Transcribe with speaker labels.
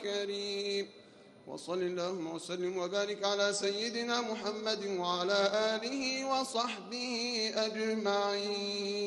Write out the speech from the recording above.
Speaker 1: الكريم. وصل اللهم وسلم وبارك على سيدنا محمد وعلى آله وصحبه أجمعين.